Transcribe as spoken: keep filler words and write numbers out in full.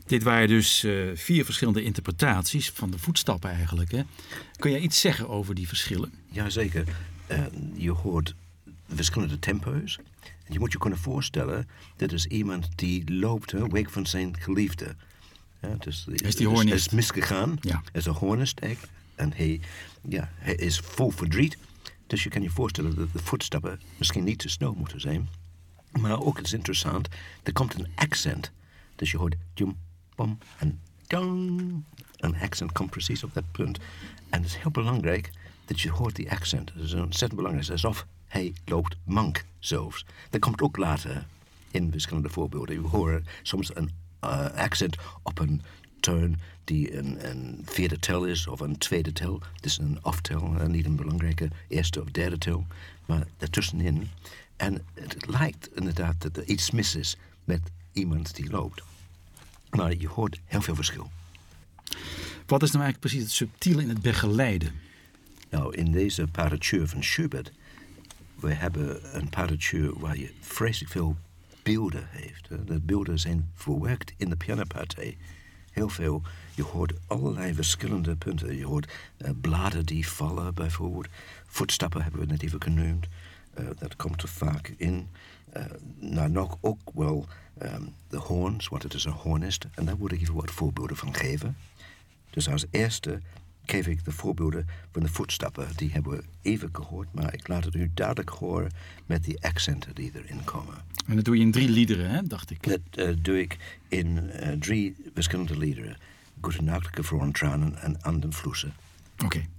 Dit waren dus uh, vier verschillende interpretaties van de voetstappen eigenlijk. Hè? Kun jij iets zeggen over die verschillen? Jazeker. Uh, je hoort verschillende tempo's. En je moet je kunnen voorstellen, dit is iemand die loopt hè, weg van zijn geliefde. Ja, dus, is die hoornist? Is, is misgegaan. Ja. Is een hoornist. En hij, ja, hij is vol verdriet. Dus je kan je voorstellen dat de voetstappen misschien niet te snel moeten zijn. Maar ook is interessant, er komt een accent. Dus je hoort jum, bom en dong. Een accent komt precies op dat punt. En het is heel belangrijk dat je hoort die accent. Het is ontzettend belangrijk. Alsof hij loopt mank zelfs. Dat komt ook later in verschillende voorbeelden. Je hoort soms een uh, accent op een toon die een, een vierde tel is of een tweede tel. Het is een off-tel, uh, niet een belangrijke eerste of derde tel. Maar daartussenin. En het lijkt inderdaad dat er iets mis is met iemand die loopt. Maar je hoort heel veel verschil. Wat is nou eigenlijk precies het subtiele in het begeleiden? Nou, in deze partituur van Schubert, we hebben een partituur waar je vreselijk veel beelden heeft. De beelden zijn verwerkt in de pianopartij. Heel veel. Je hoort allerlei verschillende punten. Je hoort uh, bladen die vallen bijvoorbeeld. Voetstappen hebben we net even genoemd. Uh, dat komt er vaak in. Uh, nou, nog ook wel um, de hoorns, want het is een hoornist. En daar wil ik even wat voorbeelden van geven. Dus als eerste geef ik de voorbeelden van de voetstappen. Die hebben we even gehoord, maar ik laat het u duidelijk horen met die accenten die erin komen. En dat doe je in drie liederen, hè, dacht ik. Dat uh, doe ik in uh, drie verschillende liederen. Gute Nacht, Gefroren Tranen en Anden Flussen. Oké. Okay.